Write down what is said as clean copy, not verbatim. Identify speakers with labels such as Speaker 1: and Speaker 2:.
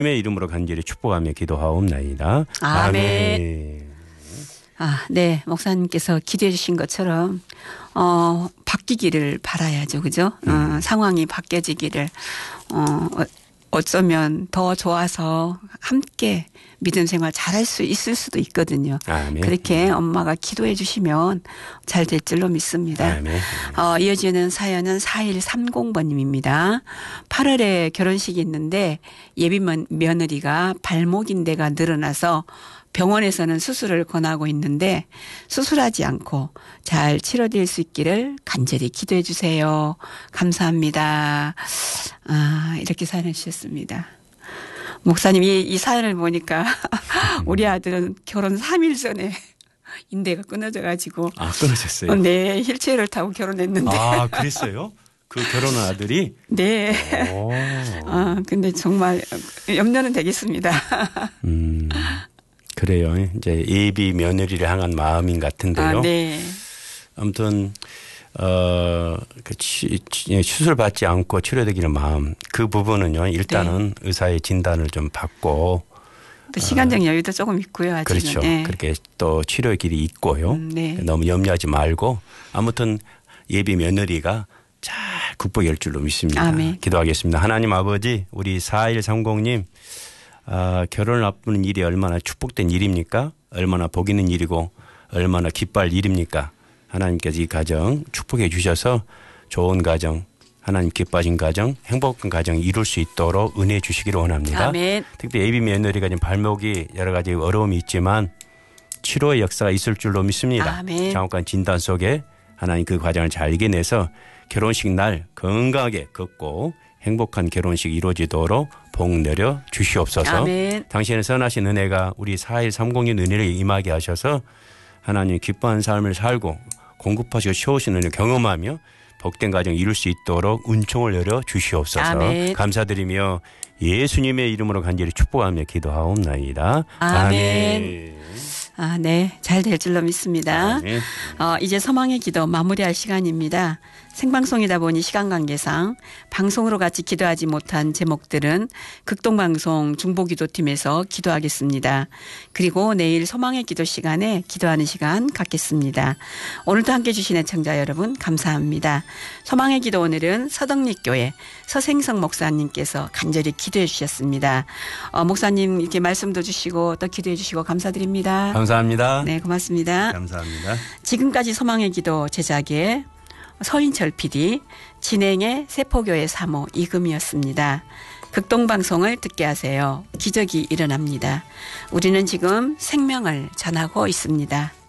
Speaker 1: 주님의 이름으로 간절히 축복하며 기도하옵나이다.
Speaker 2: 아멘. 네. 목사님께서 기도해 주신 것처럼 바뀌기를 바라야죠. 그죠? 상황이 바뀌어지기를 어쩌면 더 좋아서 함께 믿음 생활 잘할 수 있을 수도 있거든요.
Speaker 1: 아멘.
Speaker 2: 그렇게 엄마가 기도해 주시면 잘 될 줄로 믿습니다.
Speaker 1: 아멘.
Speaker 2: 이어지는 사연은 4130번님입니다. 8월에 결혼식이 있는데 예비 며느리가 발목인대가 늘어나서 병원에서는 수술을 권하고 있는데 수술하지 않고 잘 치료될 수 있기를 간절히 기도해 주세요. 감사합니다. 이렇게 사연을 주셨습니다. 목사님이 이 사연을 보니까 우리 아들은 결혼 3일 전에 인대가 끊어져 가지고.
Speaker 1: 끊어졌어요?
Speaker 2: 네. 휠체어를 타고 결혼했는데.
Speaker 1: 그랬어요? 그 결혼한 아들이?
Speaker 2: 네. 근데 정말 염려는 되겠습니다.
Speaker 1: 그래요. 이제 예비 며느리를 향한 마음인 같은데요.
Speaker 2: 네.
Speaker 1: 아무튼 수술 받지 않고 치료되기는 마음 그 부분은요. 일단은 네. 의사의 진단을 좀 받고
Speaker 2: 또 시간적 여유도 조금 있고요. 아직은.
Speaker 1: 그렇죠.
Speaker 2: 네.
Speaker 1: 그렇게 또 치료의 길이 있고요.
Speaker 2: 네.
Speaker 1: 너무 염려하지 말고 아무튼 예비 며느리가 잘 극복할 줄로 믿습니다.
Speaker 2: 아멘.
Speaker 1: 기도하겠습니다. 하나님 아버지 우리 4130님 결혼을 앞두는 일이 얼마나 축복된 일입니까? 얼마나 복 있는 일이고 얼마나 기뻐할 일입니까? 하나님께서 이 가정 축복해 주셔서 좋은 가정, 하나님 기뻐하신 가정, 행복한 가정 이룰 수 있도록 은혜 주시기를 원합니다.
Speaker 2: 아멘.
Speaker 1: 특히 예비 며느리가 지금 발목이 여러 가지 어려움이 있지만 치료의 역사가 있을 줄로 믿습니다.
Speaker 2: 아멘.
Speaker 1: 장혹한 진단 속에 하나님 그 과정을 잘 이겨내서 결혼식 날 건강하게 걷고 행복한 결혼식 이루어지도록 복 내려 주시옵소서.
Speaker 2: 아멘.
Speaker 1: 당신의 선하신 은혜가 우리 4130의 은혜를 임하게 하셔서 하나님 기뻐하는 삶을 살고 공급하시고 쉬우신 은혜를 경험하며 복된 가정 이룰 수 있도록 은총을 내려 주시옵소서.
Speaker 2: 아멘.
Speaker 1: 감사드리며 예수님의 이름으로 간절히 축복하며 기도하옵나이다.
Speaker 2: 아멘. 네. 잘 될 줄로 믿습니다.
Speaker 1: 아멘.
Speaker 2: 이제 소망의 기도 마무리할 시간입니다. 생방송이다 보니 시간 관계상 방송으로 같이 기도하지 못한 제목들은 극동방송 중보기도팀에서 기도하겠습니다. 그리고 내일 소망의 기도 시간에 기도하는 시간 갖겠습니다. 오늘도 함께해 주신 애청자 여러분 감사합니다. 소망의 기도 오늘은 서덕립교회 서생석 목사님께서 간절히 기도해 주셨습니다. 목사님 이렇게 말씀도 주시고 또 기도해 주시고 감사드립니다.
Speaker 1: 감사합니다.
Speaker 2: 네, 고맙습니다.
Speaker 1: 감사합니다.
Speaker 2: 지금까지 소망의 기도 제작의 서인철 PD, 진행의 세포교회 사모 이금이었습니다. 극동방송을 듣게 하세요. 기적이 일어납니다. 우리는 지금 생명을 전하고 있습니다.